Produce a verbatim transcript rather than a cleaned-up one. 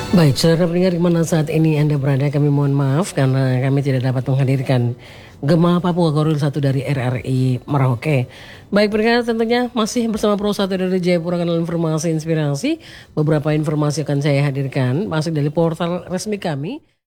Baik, saudara pendengar di mana saat ini Anda berada, kami mohon maaf karena kami tidak dapat menghadirkan Gema Papua Korwil satu dari R R I Merauke. Baik pendengar, tentunya masih bersama Pro satu dari Jayapura, kanal informasi inspirasi. Beberapa informasi akan saya hadirkan masuk dari portal resmi kami.